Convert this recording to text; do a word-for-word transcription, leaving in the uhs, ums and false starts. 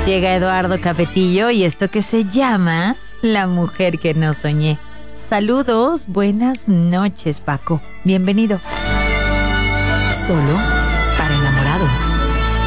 Llega Eduardo Capetillo y esto que se llama La mujer que no soñé. Saludos, buenas noches, Paco. Bienvenido. Solo para enamorados.